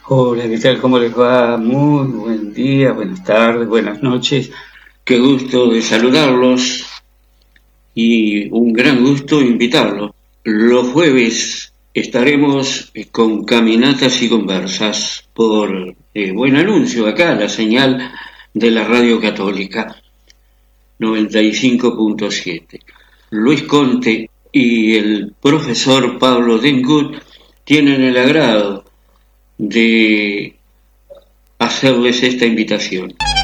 Hola, ¿qué tal? ¿Cómo les va? Muy buen día, buenas tardes, buenas noches. Qué gusto de saludarlos y un gran gusto invitarlos. Los jueves estaremos con caminatas y conversas por Buen Anuncio, acá, la señal de la Radio Católica 95.7. Luis Conte y el profesor Pablo Dengut tienen el agrado de hacerles esta invitación.